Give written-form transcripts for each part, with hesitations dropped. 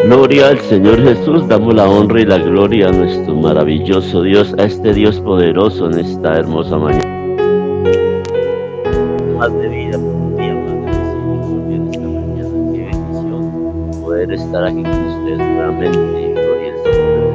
Gloria al Señor Jesús, damos la honra y la gloria a nuestro maravilloso Dios, a este Dios poderoso en esta hermosa mañana. Más de vida, por un día más de misericordia en esta mañana. Qué bendición poder estar aquí con ustedes nuevamente. Gloria al Señor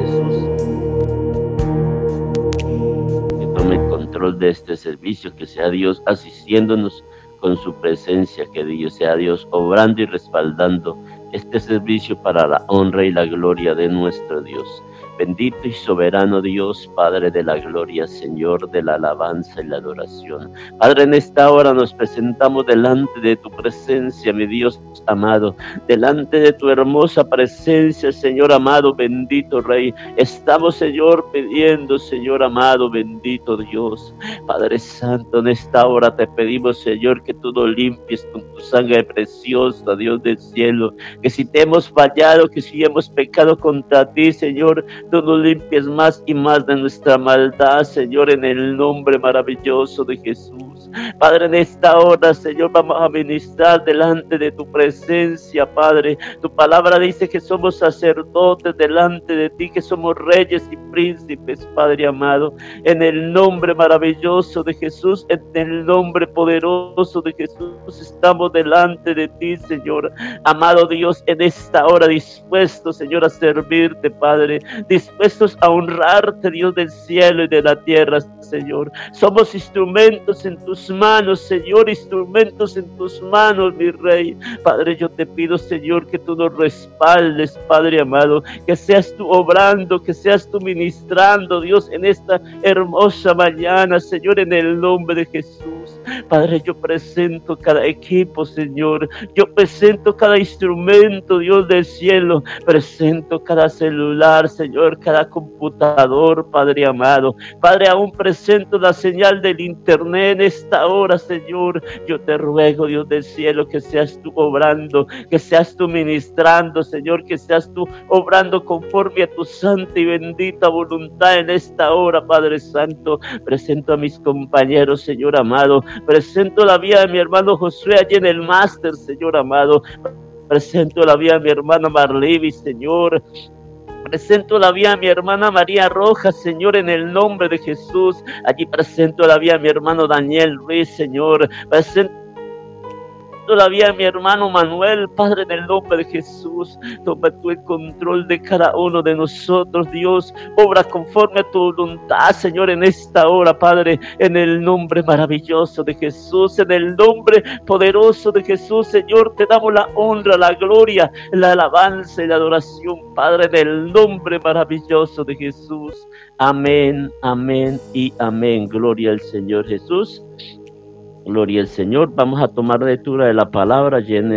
Jesús. Que tome el control de este servicio, que sea Dios asistiéndonos con su presencia, que Dios sea Dios obrando y respaldando este servicio para la honra y la gloria de nuestro Dios. Bendito y soberano Dios, Padre de la gloria, Señor de la alabanza y la adoración. Padre, en esta hora nos presentamos delante de tu presencia, mi Dios amado, delante de tu hermosa presencia, Señor amado, bendito Rey. Estamos, Señor, pidiendo, Señor amado, bendito Dios. Padre Santo, en esta hora te pedimos, Señor, que tú nos limpies con tu sangre preciosa, Dios del cielo, que si te hemos fallado, que si hemos pecado contra ti, Señor, tú nos limpies más y más de nuestra maldad, Señor, en el nombre maravilloso de Jesús. Padre, en esta hora, Señor, vamos a ministrar delante de tu presencia, Padre. Tu palabra dice que somos sacerdotes delante de ti, que somos reyes y príncipes, Padre amado. En el nombre maravilloso de Jesús, en el nombre poderoso de Jesús, estamos delante de ti, Señor. Amado Dios, en esta hora dispuestos, Señor, a servirte, Padre, dispuestos a honrarte, Dios del cielo y de la tierra, Señor. Somos instrumentos en tus manos, Señor, instrumentos en tus manos, mi Rey. Padre, yo te pido, Señor, que tú nos respaldes, Padre amado, que seas tú obrando, que seas tú ministrando, Dios, en esta hermosa mañana, Señor, en el nombre de Jesús. Padre, yo presento cada equipo, Señor, yo presento cada instrumento, Dios del cielo, presento cada celular, Señor, cada computador, Padre amado. Padre, aún presento la señal del internet en esta hora, Señor. Yo te ruego, Dios del cielo, que seas tú obrando, que seas tú ministrando, Señor, que seas tú obrando conforme a tu santa y bendita voluntad en esta hora, Padre Santo. Presento a mis compañeros, Señor amado, presento la vida de mi hermano Josué allí en el máster, Señor amado. Presento la vida de mi hermana Marlivi, Señor. Presento la vida de mi hermana María Rojas, Señor, en el nombre de Jesús. Allí presento la vida de mi hermano Daniel Ruiz, Señor. Presento la vida de mi hermano Manuel, Padre, en el nombre de Jesús. Toma tú el control de cada uno de nosotros, Dios. Obra conforme a tu voluntad, Señor, en esta hora, Padre, en el nombre maravilloso de Jesús, en el nombre poderoso de Jesús, Señor. Te damos la honra, la gloria, la alabanza y la adoración, Padre, en el nombre maravilloso de Jesús. Amén, amén y amén. Gloria al Señor Jesús. Gloria al Señor. Vamos a tomar lectura de la palabra allí en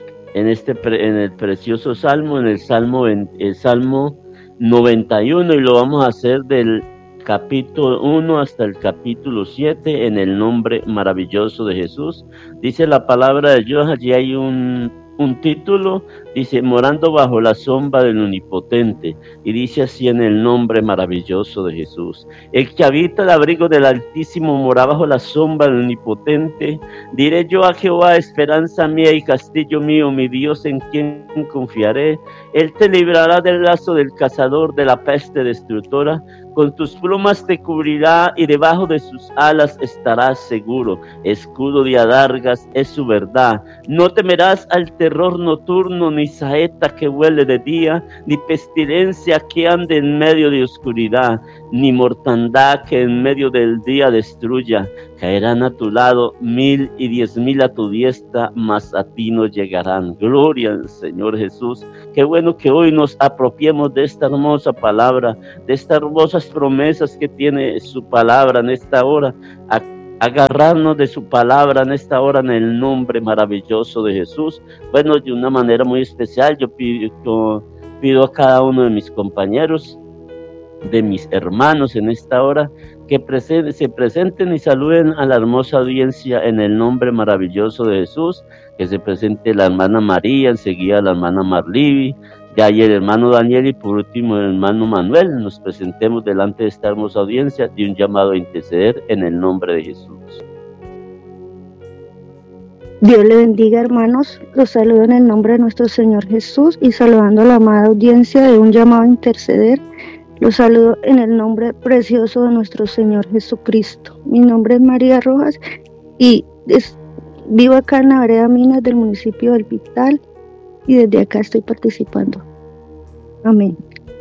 el precioso salmo, en el salmo 91, y lo vamos a hacer del capítulo 1 hasta el capítulo 7 en el nombre maravilloso de Jesús. Dice la palabra de Dios, allí hay un título, dice, morando bajo la sombra del Omnipotente, y dice así en el nombre maravilloso de Jesús. El que habita el abrigo del Altísimo mora bajo la sombra del Omnipotente. Diré yo a Jehová, esperanza mía y castillo mío, mi Dios en quien confiaré. Él te librará del lazo del cazador, de la peste destructora. Con tus plumas te cubrirá y debajo de sus alas estarás seguro. Escudo de adargas es su verdad. No temerás al terror nocturno, ni saeta que huele de día, ni pestilencia que ande en medio de oscuridad, ni mortandad que en medio del día destruya. Caerán a tu lado 1000 y 10,000 a tu diestra, mas a ti no llegarán. Gloria al Señor Jesús. Qué bueno que hoy nos apropiemos de esta hermosa palabra, de estas hermosas promesas que tiene su palabra en esta hora. Agarrarnos de su palabra en esta hora en el nombre maravilloso de Jesús. Bueno, de una manera muy especial yo pido a cada uno de mis compañeros, de mis hermanos en esta hora, que se presenten y saluden a la hermosa audiencia en el nombre maravilloso de Jesús. Que se presente la hermana María, enseguida la hermana Marlivi, de ahí el hermano Daniel y por último el hermano Manuel. Nos presentemos delante de esta hermosa audiencia de un llamado a interceder en el nombre de Jesús. Dios le bendiga, hermanos. Los saludo en el nombre de nuestro Señor Jesús y saludando a la amada audiencia de un llamado a interceder. Los saludo en el nombre precioso de nuestro Señor Jesucristo. Mi nombre es María Rojas y vivo acá en la vereda Minas del municipio del Vital y desde acá estoy participando. Amén.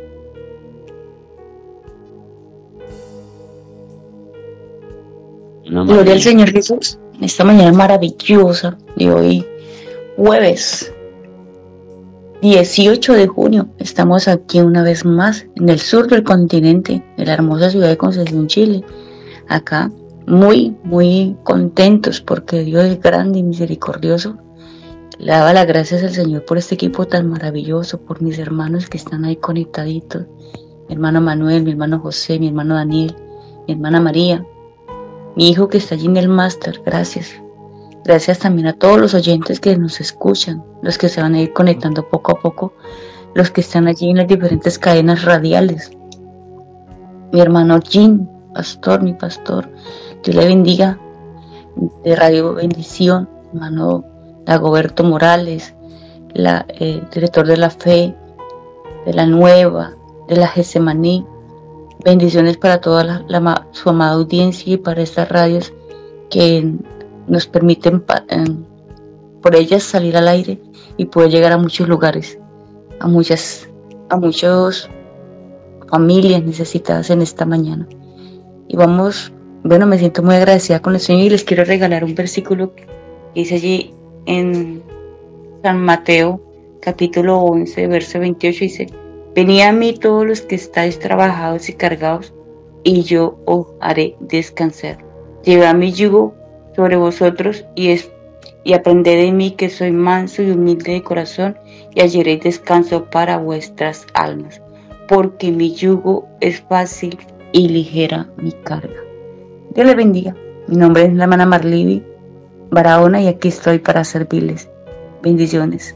Gloria al Señor Jesús. En esta mañana maravillosa de hoy, jueves 18 de junio, estamos aquí una vez más en el sur del continente, en la hermosa ciudad de Concepción, Chile. Acá muy contentos porque Dios es grande y misericordioso. Le daba las gracias al Señor por este equipo tan maravilloso, por mis hermanos que están ahí conectaditos. Mi hermano Manuel, mi hermano José, mi hermano Daniel, mi hermana María, mi hijo que está allí en el máster, gracias. Gracias también a todos los oyentes que nos escuchan, los que se van a ir conectando poco a poco, los que están allí en las diferentes cadenas radiales. Mi hermano Jim, mi pastor, Dios le bendiga, de Radio Bendición, hermano Dagoberto Morales, director de la Fe, de la Nueva, de la Getsemaní. Bendiciones para toda su amada audiencia y para estas radios que nos permiten por ellas salir al aire y poder llegar a muchos lugares, a muchas familias necesitadas en esta mañana. Y me siento muy agradecida con el Señor y les quiero regalar un versículo que dice allí en San Mateo, capítulo 11, verso 28, dice: venid a mí todos los que estáis trabajados y cargados, y yo os haré descansar. Llevad mi yugo sobre vosotros y aprended de mí, que soy manso y humilde de corazón, y hallaréis descanso para vuestras almas, porque mi yugo es fácil y ligera mi carga. Dios les bendiga. Mi nombre es la hermana Marlivi Barahona y aquí estoy para servirles. Bendiciones.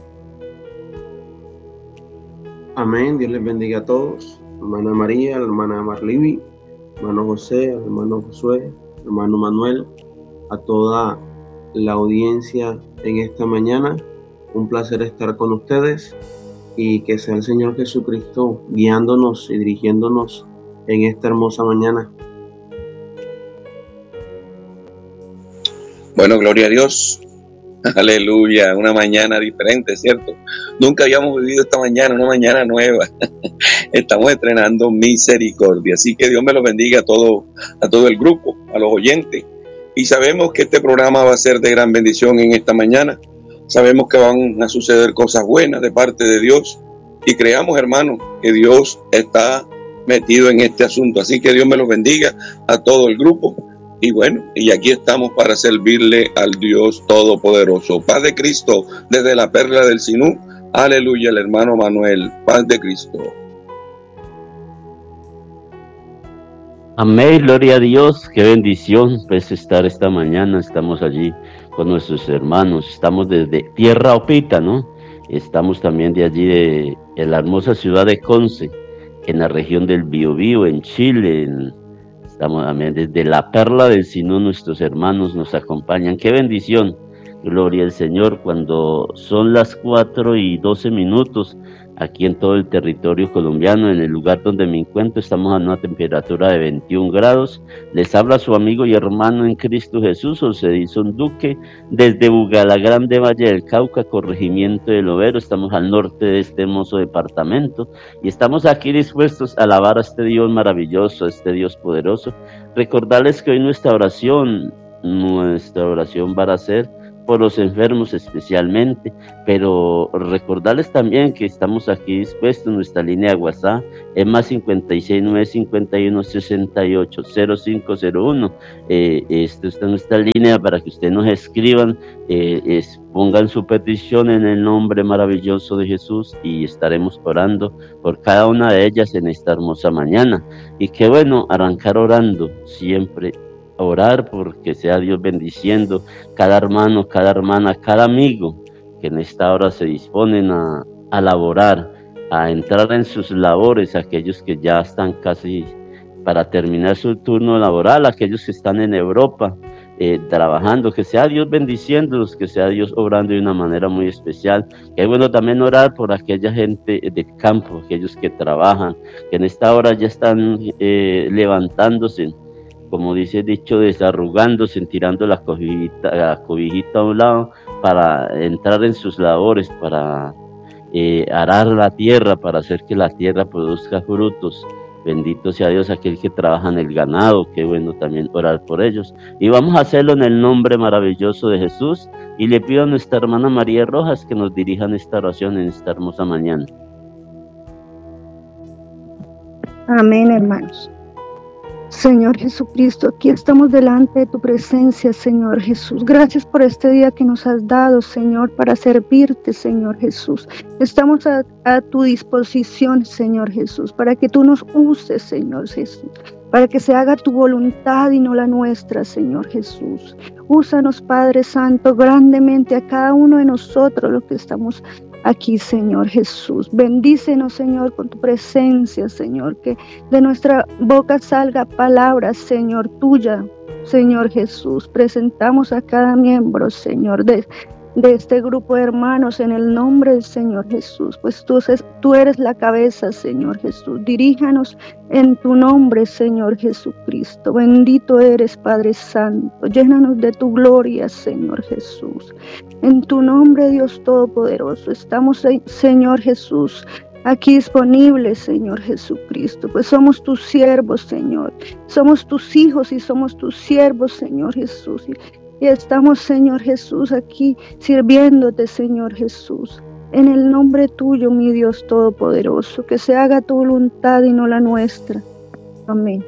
Amén. Dios les bendiga a todos. Hermana María, hermana Marlivi, hermano José, hermano Josué, hermano Manuel, a toda la audiencia en esta mañana. Un placer estar con ustedes y que sea el Señor Jesucristo guiándonos y dirigiéndonos en esta hermosa mañana. Bueno, gloria a Dios. Aleluya, una mañana diferente, ¿cierto? Nunca habíamos vivido esta mañana, una mañana nueva. Estamos estrenando misericordia, así que Dios me lo bendiga a todo el grupo, a los oyentes. Y sabemos que este programa va a ser de gran bendición en esta mañana. Sabemos que van a suceder cosas buenas de parte de Dios. Y creamos, hermanos, que Dios está metido en este asunto. Así que Dios me lo bendiga a todo el grupo. Y bueno, y aquí estamos para servirle al Dios Todopoderoso. Paz de Cristo desde la perla del Sinú. Aleluya, el hermano Manuel. Paz de Cristo. Amén, gloria a Dios, qué bendición pues estar esta mañana. Estamos allí con nuestros hermanos, estamos desde Tierra Opita, ¿no? Estamos también de allí de la hermosa ciudad de Conce, en la región del Biobío, en Chile. Estamos también desde la perla del Sinú, nuestros hermanos nos acompañan. Qué bendición, gloria al Señor, cuando son las 4:12 aquí en todo el territorio colombiano, en el lugar donde me encuentro, estamos a una temperatura de 21 grados. Les habla su amigo y hermano en Cristo Jesús, José Edison Duque, desde Bugalagrande, Valle del Cauca, corregimiento del Overo. Estamos al norte de este hermoso departamento y estamos aquí dispuestos a alabar a este Dios maravilloso, a este Dios poderoso. Recordarles que hoy nuestra oración va a ser por los enfermos especialmente, pero recordarles también que estamos aquí dispuestos. Nuestra línea de WhatsApp es más 56 951 68 0501. Esta es nuestra línea para que ustedes nos escriban, pongan su petición en el nombre maravilloso de Jesús y estaremos orando por cada una de ellas en esta hermosa mañana. Y qué bueno arrancar orando siempre, orar porque sea Dios bendiciendo cada hermano, cada hermana, cada amigo que en esta hora se disponen a laborar, a entrar en sus labores, aquellos que ya están casi para terminar su turno laboral, aquellos que están en Europa, trabajando, que sea Dios bendiciéndolos, que sea Dios obrando de una manera muy especial. Que es bueno también orar por aquella gente de campo, aquellos que trabajan, que en esta hora ya están levantándose, como dice el dicho, desarrugándose, tirando la cobijita a un lado para entrar en sus labores, para arar la tierra, para hacer que la tierra produzca frutos. Bendito sea Dios, aquel que trabaja en el ganado, qué bueno también orar por ellos. Y vamos a hacerlo en el nombre maravilloso de Jesús, y le pido a nuestra hermana María Rojas que nos dirija en esta oración en esta hermosa mañana. Amén, hermanos. Señor Jesucristo, aquí estamos delante de tu presencia, Señor Jesús. Gracias por este día que nos has dado, Señor, para servirte, Señor Jesús. Estamos a tu disposición, Señor Jesús, para que tú nos uses, Señor Jesús, para que se haga tu voluntad y no la nuestra, Señor Jesús. Úsanos, Padre Santo, grandemente a cada uno de nosotros, los que estamos aquí, Señor Jesús. Bendícenos, Señor, con tu presencia, Señor, que de nuestra boca salga palabras, Señor, tuya, Señor Jesús. Presentamos a cada miembro, Señor, de este grupo de hermanos en el nombre del Señor Jesús, pues tú eres la cabeza, Señor Jesús. Diríjanos en tu nombre, Señor Jesucristo. Bendito eres, Padre Santo. Llénanos de tu gloria, Señor Jesús. En tu nombre, Dios Todopoderoso, estamos, Señor Jesús, aquí disponibles, Señor Jesucristo, pues somos tus siervos, Señor. Somos tus hijos y somos tus siervos, Señor Jesús. Y estamos, Señor Jesús, aquí sirviéndote, Señor Jesús. En el nombre tuyo, mi Dios Todopoderoso, que se haga tu voluntad y no la nuestra. Amén.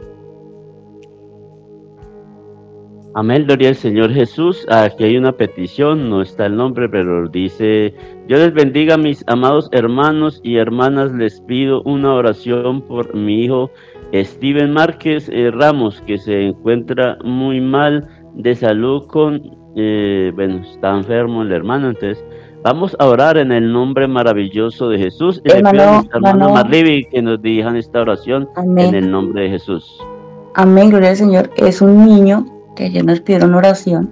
Amén, gloria al Señor Jesús. Aquí hay una petición, no está el nombre, pero dice: Dios les bendiga, mis amados hermanos y hermanas. Les pido una oración por mi hijo Steven Márquez Ramos, que se encuentra muy mal de salud está enfermo el hermano. Entonces vamos a orar en el nombre maravilloso de Jesús, y le pido a nuestra hermana Marlivi que nos dirijan esta oración. Amén. En el nombre de Jesús. Amén, gloria al Señor. Es un niño que ayer nos pidieron oración,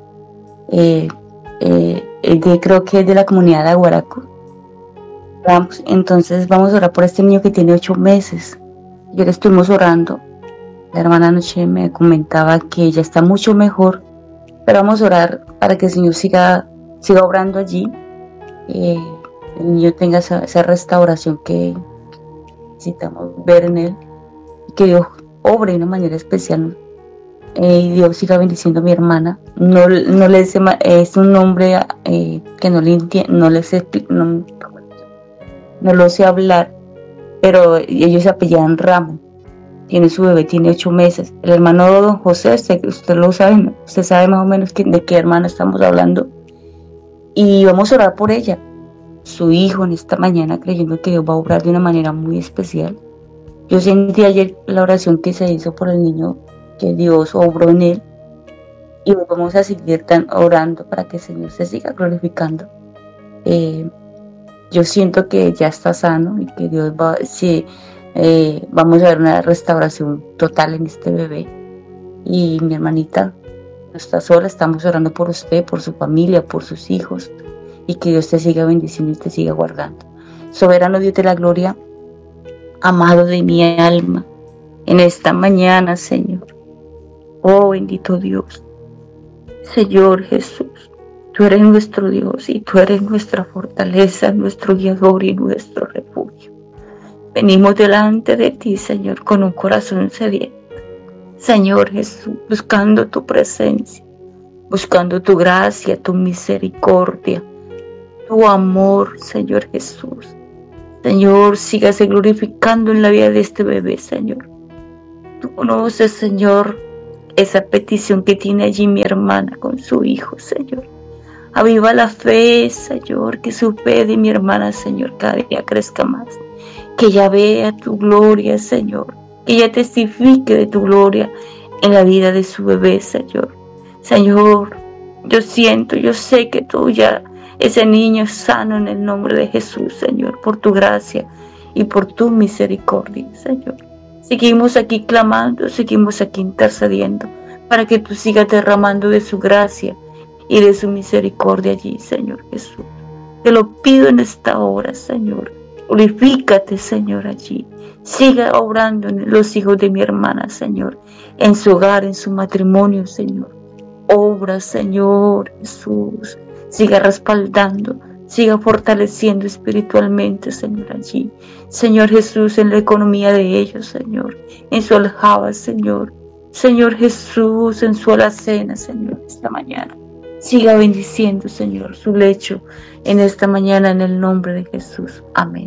creo que es de la comunidad de Aguaraco. Entonces vamos a orar por este niño que tiene 8 meses. Ayer estuvimos orando. La hermana anoche me comentaba que ella está mucho mejor, pero vamos a orar para que el Señor siga obrando allí, el niño tenga esa restauración que necesitamos ver en él, y que Dios obre de una manera especial, y Dios siga bendiciendo a mi hermana. No le sé, es un nombre que no lo sé hablar, pero ellos se apellidan Ramos. Tiene su bebé, tiene 8 meses. El hermano don José, usted lo sabe, usted sabe más o menos de qué hermana estamos hablando. Y vamos a orar por ella, su hijo, en esta mañana, creyendo que Dios va a obrar de una manera muy especial. Yo sentí ayer la oración que se hizo por el niño, que Dios obró en él. Y vamos a seguir orando para que el Señor se siga glorificando. Yo siento que ya está sano y que Dios vamos a ver una restauración total en este bebé. Y mi hermanita no está sola, estamos orando por usted, por su familia, por sus hijos, y que Dios te siga bendiciendo y te siga guardando. Soberano Dios de la gloria, amado de mi alma, en esta mañana, Señor, oh bendito Dios, Señor Jesús, tú eres nuestro Dios y tú eres nuestra fortaleza, nuestro guiador y nuestro refugio. Venimos delante de ti, Señor, con un corazón sediento. Señor Jesús, buscando tu presencia, buscando tu gracia, tu misericordia, tu amor, Señor Jesús. Señor, sígase glorificando en la vida de este bebé, Señor. Tú conoces, Señor, esa petición que tiene allí mi hermana con su hijo, Señor. Aviva la fe, Señor, que su fe de mi hermana, Señor, cada día crezca más. Que ella vea tu gloria, Señor. Que ella testifique de tu gloria en la vida de su bebé, Señor. Señor, yo sé que tú ya, ese niño es sano en el nombre de Jesús, Señor, por tu gracia y por tu misericordia, Señor. Seguimos aquí clamando, seguimos aquí intercediendo para que tú sigas derramando de su gracia y de su misericordia allí, Señor Jesús. Te lo pido en esta hora, Señor. Glorifícate, Señor, allí. Siga obrando en los hijos de mi hermana, Señor, en su hogar, en su matrimonio, Señor. Obra, Señor Jesús. Siga respaldando, siga fortaleciendo espiritualmente, Señor, allí. Señor Jesús, en la economía de ellos, Señor, en su aljaba, Señor. Señor Jesús, en su alacena, Señor, esta mañana. Siga bendiciendo, Señor, su lecho en esta mañana en el nombre de Jesús. Amén.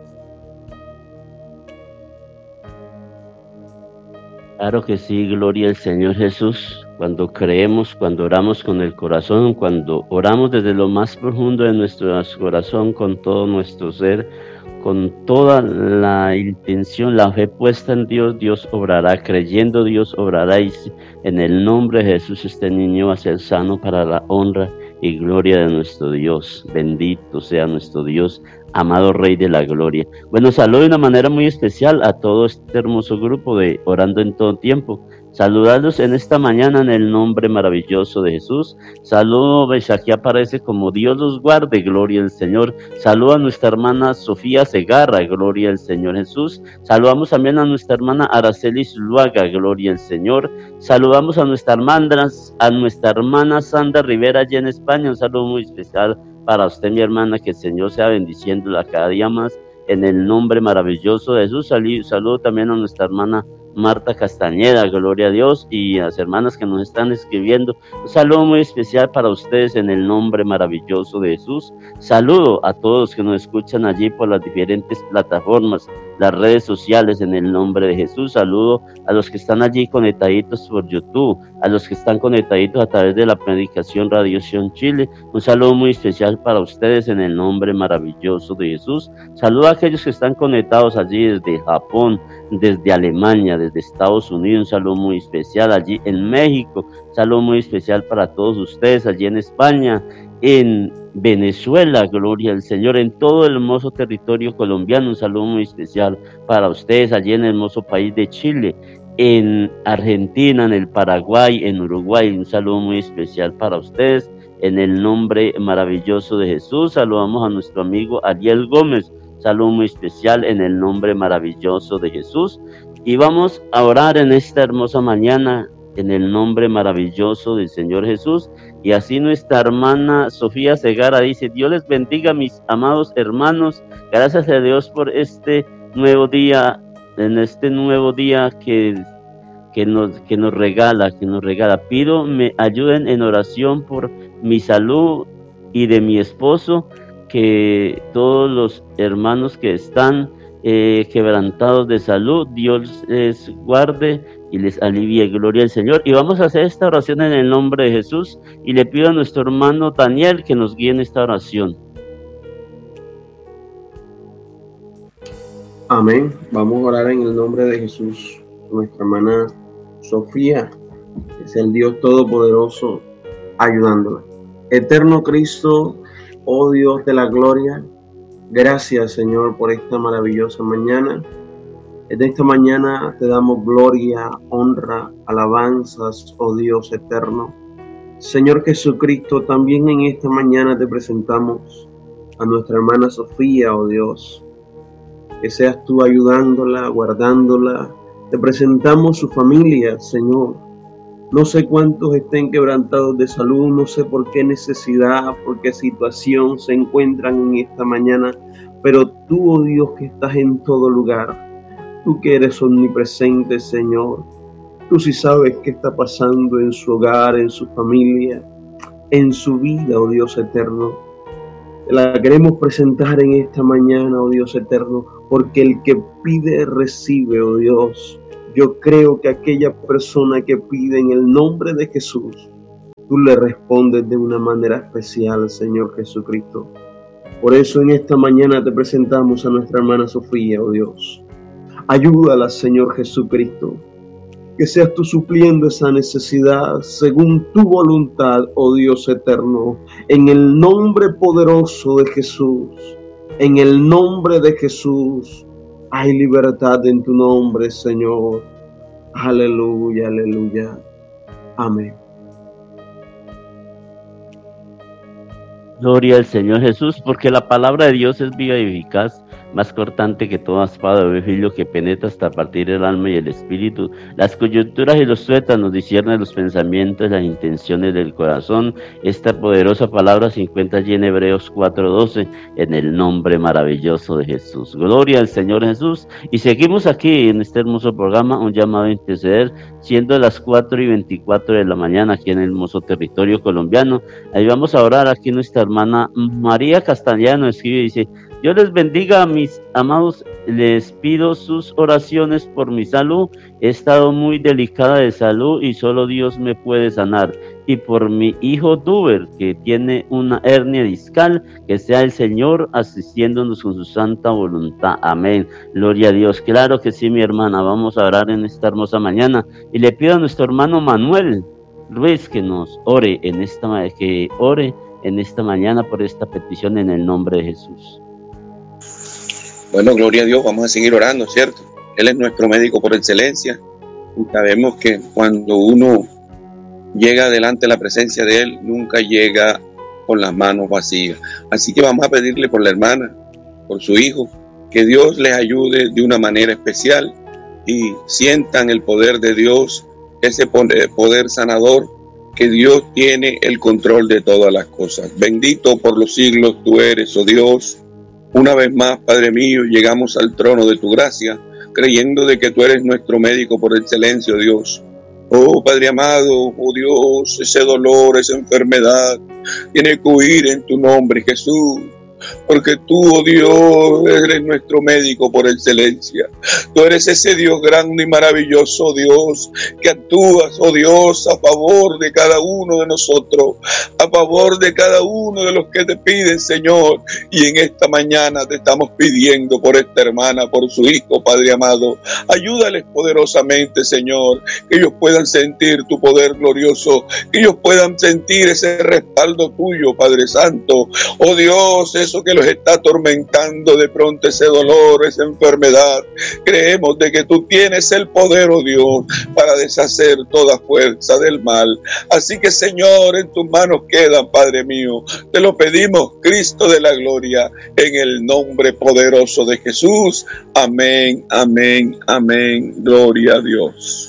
Claro que sí, gloria al Señor Jesús. Cuando creemos, cuando oramos con el corazón, cuando oramos desde lo más profundo de nuestro corazón, con todo nuestro ser, con toda la intención, la fe puesta en Dios, Dios obrará. Creyendo, Dios obrará. Y en el nombre de Jesús, este niño va a ser sano para la honra y gloria de nuestro Dios. Bendito sea nuestro Dios, amado Rey de la Gloria. Bueno, saludo de una manera muy especial a todo este hermoso grupo de Orando en Todo Tiempo. Saludarlos en esta mañana en el nombre maravilloso de Jesús. Saludo, pues aquí aparece como Dios los guarde, gloria al Señor. Saludo a nuestra hermana Sofía Segarra, gloria al Señor Jesús. Saludamos también a nuestra hermana Araceli Zuluaga, gloria al Señor. Saludamos a nuestra hermana Sandra Rivera allá en España. Un saludo muy especial para usted, mi hermana, que el Señor sea bendiciéndola cada día más en el nombre maravilloso de Jesús. Saludo también a nuestra hermana Marta Castañeda, gloria a Dios, y a las hermanas que nos están escribiendo. Un saludo muy especial para ustedes en el nombre maravilloso de Jesús. Saludo a todos que nos escuchan allí por las diferentes plataformas, las redes sociales en el nombre de Jesús. Saludo a los que están allí conectaditos por YouTube, a los que están conectaditos a través de la Predicación Radio Sion Chile. Un saludo muy especial para ustedes en el nombre maravilloso de Jesús. Saludo a aquellos que están conectados allí desde Japón, desde Alemania, desde Estados Unidos. Un saludo muy especial allí en México. Un saludo muy especial para todos ustedes allí en España, en Venezuela, gloria al Señor, en todo el hermoso territorio colombiano. Un saludo muy especial para ustedes allí en el hermoso país de Chile, en Argentina, en el Paraguay, en Uruguay. Un saludo muy especial para ustedes en el nombre maravilloso de Jesús. Saludamos a nuestro amigo Ariel Gómez. Saludo muy especial en el nombre maravilloso de Jesús. Y vamos a orar en esta hermosa mañana en el nombre maravilloso del Señor Jesús. Y así nuestra hermana Sofía Segara dice: Dios les bendiga, mis amados hermanos. Gracias a Dios por este nuevo día, en este nuevo día que nos regala. Pido me ayuden en oración por mi salud y de mi esposo, que todos los hermanos que están quebrantados de salud, Dios les guarde y les alivie, gloria al Señor. Y vamos a hacer esta oración en el nombre de Jesús, y le pido a nuestro hermano Daniel que nos guíe en esta oración. Amén. Vamos a orar en el nombre de Jesús. Nuestra hermana Sofía, que es el Dios Todopoderoso ayudándola. Eterno Cristo, oh Dios de la gloria, gracias, Señor, por esta maravillosa mañana. En esta mañana te damos gloria, honra, alabanzas, oh Dios eterno. Señor Jesucristo, también en esta mañana te presentamos a nuestra hermana Sofía, oh Dios. Que seas tú ayudándola, guardándola. Te presentamos su familia, Señor. No sé cuántos estén quebrantados de salud, no sé por qué necesidad, por qué situación se encuentran en esta mañana, pero tú, oh Dios, que estás en todo lugar, tú que eres omnipresente, Señor, tú sí sabes qué está pasando en su hogar, en su familia, en su vida, oh Dios eterno. Te la queremos presentar en esta mañana, oh Dios eterno, porque el que pide recibe, oh Dios. Yo creo que aquella persona que pide en el nombre de Jesús, tú le respondes de una manera especial, Señor Jesucristo. Por eso en esta mañana te presentamos a nuestra hermana Sofía, oh Dios. Ayúdala, Señor Jesucristo. Que seas tú supliendo esa necesidad según tu voluntad, oh Dios eterno. En el nombre poderoso de Jesús, en el nombre de Jesús, hay libertad en tu nombre, Señor. Aleluya, aleluya. Amén. Gloria al Señor Jesús, porque la palabra de Dios es viva y eficaz, más cortante que toda espada de doble filo, que penetra hasta partir el alma y el espíritu, las coyunturas y los tuétanos, discierne los pensamientos y las intenciones del corazón. Esta poderosa palabra se encuentra allí en Hebreos 4:12, en el nombre maravilloso de Jesús. Gloria al Señor Jesús. Y seguimos aquí en este hermoso programa, un llamado a interceder, siendo las 4:24 de la mañana aquí en el hermoso territorio colombiano. Ahí vamos a orar. Aquí nuestra hermana María Castellano escribe y dice: Dios les bendiga a mis amados, les pido sus oraciones por mi salud. He estado muy delicada de salud y solo Dios me puede sanar. Y por mi hijo Duber, que tiene una hernia discal, que sea el Señor asistiéndonos con su santa voluntad. Amén. Gloria a Dios. Claro que sí, mi hermana. Vamos a orar en esta hermosa mañana. Y le pido a nuestro hermano Manuel Ruiz que nos ore en esta mañana por esta petición en el nombre de Jesús. Bueno, gloria a Dios, vamos a seguir orando, ¿cierto? Él es nuestro médico por excelencia y sabemos que cuando uno llega delante de la presencia de Él, nunca llega con las manos vacías. Así que vamos a pedirle por la hermana, por su hijo, que Dios les ayude de una manera especial y sientan el poder de Dios, ese poder sanador, que Dios tiene el control de todas las cosas. Bendito por los siglos tú eres, oh Dios. Una vez más, Padre mío, llegamos al trono de tu gracia, creyendo de que tú eres nuestro médico por excelencia, oh Dios. Oh Padre amado, oh Dios, ese dolor, esa enfermedad, tiene que huir en tu nombre, Jesús. Porque tú, oh Dios, eres nuestro médico por excelencia. Tú eres ese Dios grande y maravilloso, oh Dios, que actúas, oh Dios, a favor de cada uno de nosotros, a favor de cada uno de los que te piden, Señor. Y en esta mañana te estamos pidiendo por esta hermana, por su hijo, Padre amado. Ayúdales poderosamente, Señor, que ellos puedan sentir tu poder glorioso, que ellos puedan sentir ese respaldo tuyo, Padre Santo. Oh Dios, eso que los está atormentando, de pronto ese dolor, esa enfermedad, creemos de que tú tienes el poder, oh Dios, para deshacer toda fuerza del mal. Así que, Señor, en tus manos quedan, Padre mío, te lo pedimos, Cristo de la gloria, en el nombre poderoso de Jesús. Amén, amén, amén. Gloria a Dios.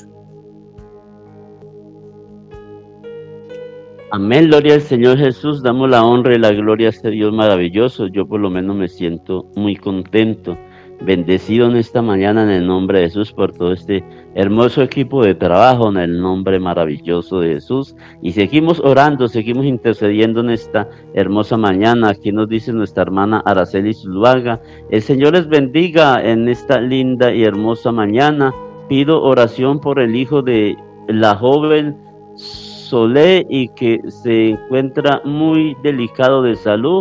Amén, gloria al Señor Jesús. Damos la honra y la gloria a este Dios maravilloso. Yo por lo menos me siento muy contento, bendecido en esta mañana en el nombre de Jesús por todo este hermoso equipo de trabajo en el nombre maravilloso de Jesús. Y seguimos orando, seguimos intercediendo en esta hermosa mañana. Aquí nos dice nuestra hermana Araceli Zuluaga: el Señor les bendiga en esta linda y hermosa mañana. Pido oración por el hijo de la joven Solé y que se encuentra muy delicado de salud.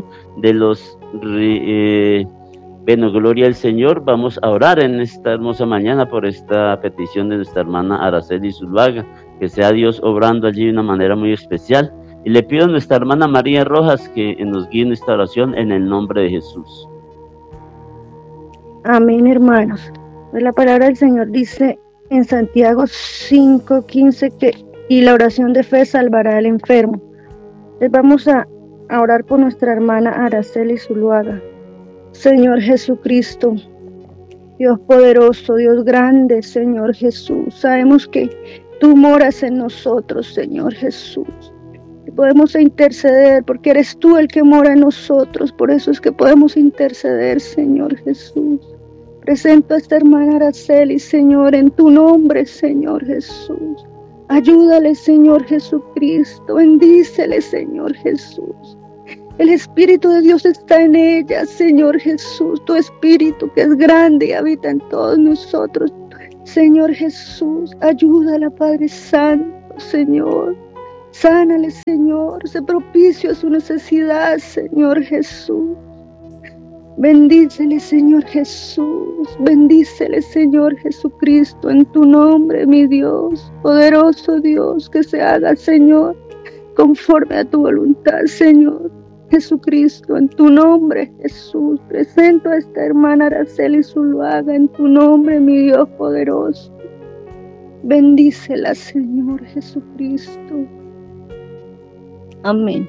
Bueno, gloria al Señor. Vamos a orar en esta hermosa mañana por esta petición de nuestra hermana Araceli Zuluaga, que sea Dios obrando allí de una manera muy especial. Y le pido a nuestra hermana María Rojas que nos guíe en esta oración en el nombre de Jesús. Amén, hermanos. Pues la palabra del Señor dice en Santiago 5:15 y la oración de fe salvará al enfermo. Les vamos a orar por nuestra hermana Araceli Zuluaga. Señor Jesucristo, Dios poderoso, Dios grande, Señor Jesús, sabemos que tú moras en nosotros, Señor Jesús. Y podemos interceder porque eres tú el que mora en nosotros, por eso es que podemos interceder, Señor Jesús. Presento a esta hermana Araceli, Señor, en tu nombre, Señor Jesús. Ayúdale, Señor Jesucristo, bendícele, Señor Jesús. El Espíritu de Dios está en ella, Señor Jesús, tu Espíritu que es grande y habita en todos nosotros. Señor Jesús, ayúdala, Padre Santo, Señor. Sánale, Señor, sé propicio a su necesidad, Señor Jesús. Bendícele, Señor Jesús, bendícele, Señor Jesucristo, en tu nombre, mi Dios, poderoso Dios, que se haga, Señor, conforme a tu voluntad, Señor Jesucristo, en tu nombre, Jesús. Presento a esta hermana Araceli Zuluaga, en tu nombre, mi Dios poderoso. Bendícela, Señor Jesucristo. Amén.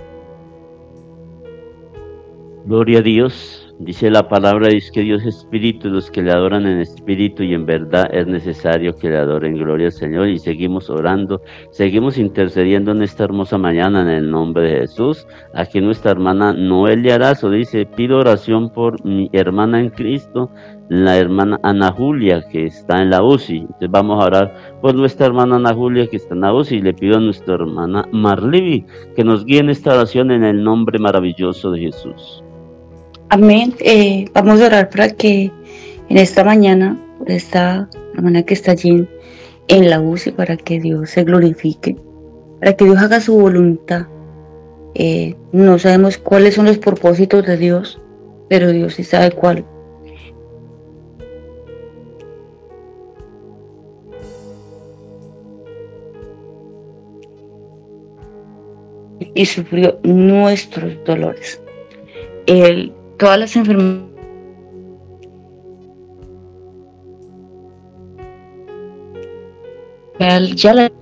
Gloria a Dios. Dice la palabra, dice que Dios es espíritu, y los que le adoran en espíritu y en verdad es necesario que le adoren. Gloria al Señor. Y seguimos orando, seguimos intercediendo en esta hermosa mañana en el nombre de Jesús. Aquí nuestra hermana Noelia Arazo dice: pido oración por mi hermana en Cristo, la hermana Ana Julia, que está en la UCI. Entonces vamos a orar por nuestra hermana Ana Julia, que está en la UCI, y le pido a nuestra hermana Marlivi que nos guíe en esta oración en el nombre maravilloso de Jesús. Amén. Vamos a orar para que en esta mañana, por esta hermana que está allí en la UCI, para que Dios se glorifique, para que Dios haga su voluntad. No sabemos cuáles son los propósitos de Dios, pero Dios sí sabe cuál. Y sufrió nuestros dolores. Todas las enfermedades ya las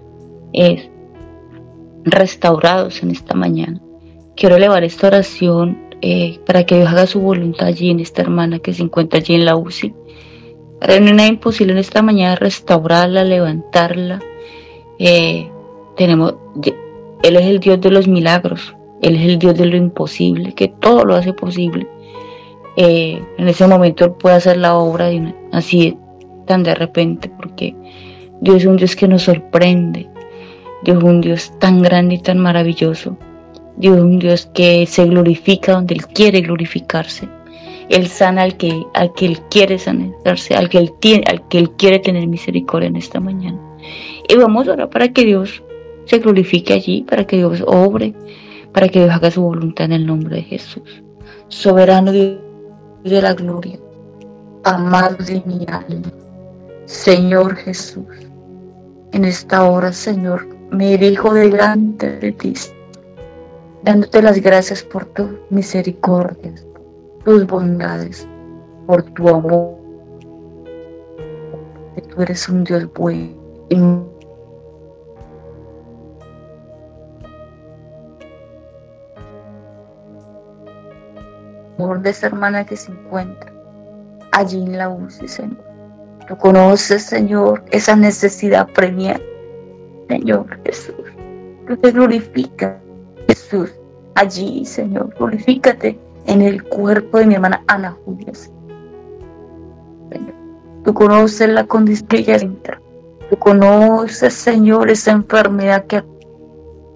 restaurados en esta mañana. Quiero elevar esta oración para que Dios haga su voluntad allí en esta hermana que se encuentra allí en la UCI. Para que no hay nada imposible en esta mañana restaurarla, levantarla. Él es el Dios de los milagros, Él es el Dios de lo imposible, que todo lo hace posible. En ese momento Él puede hacer la obra así tan de repente, porque Dios es un Dios que nos sorprende. Dios es un Dios tan grande y tan maravilloso. Dios es un Dios que se glorifica donde Él quiere glorificarse. Él sana al que Él quiere sanarse, al que Él quiere tener misericordia en esta mañana. Y vamos a orar para que Dios se glorifique allí, para que Dios obre, para que Dios haga su voluntad en el nombre de Jesús. Soberano Dios de la gloria, amado de mi alma, Señor Jesús, en esta hora, Señor, me dirijo delante de ti, dándote las gracias por tus misericordias, tus bondades, por tu amor, que tú eres un Dios bueno. Por de esta hermana que se encuentra allí en la UCI, Señor. Tú conoces, Señor, esa necesidad premiada, Señor Jesús. Tú te glorificas, Jesús, allí, Señor. Glorifícate en el cuerpo de mi hermana Ana Julia, Señor. Tú conoces la condición que ella entra. Tú conoces, Señor, esa enfermedad que